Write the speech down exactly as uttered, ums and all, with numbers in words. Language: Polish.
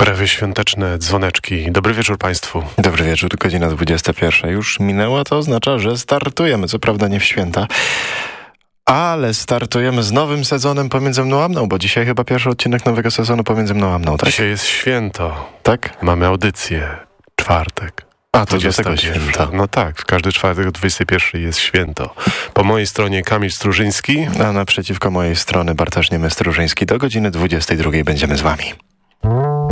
Prawie świąteczne dzwoneczki. Dobry wieczór Państwu. Dobry wieczór, godzina dwudziesta pierwsza już minęła, to oznacza, że startujemy, co prawda nie w święta, ale startujemy z nowym sezonem Pomiędzy mną a mną, bo dzisiaj chyba pierwszy odcinek nowego sezonu Pomiędzy mną a mną, tak? Dzisiaj jest święto. Tak? Mamy audycję. Czwartek. A, to dlatego święto. No tak, w każdy czwartek o dwudziestej pierwszej jest święto. Po mojej stronie Kamil Strużyński. A naprzeciwko mojej strony Bartosz Niemy-Strużyński. Do godziny dwudziestej drugiej będziemy z wami.